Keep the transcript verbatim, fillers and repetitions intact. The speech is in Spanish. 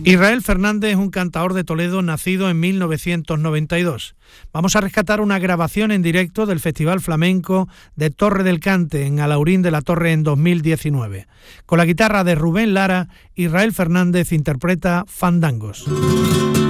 Israel Fernández es un cantaor de Toledo nacido en mil novecientos noventa y dos. Vamos a rescatar una grabación en directo del Festival Flamenco de Torre del Cante en Alhaurín de la Torre en dos mil diecinueve. Con la guitarra de Rubén Lara, Israel Fernández interpreta Fandangos.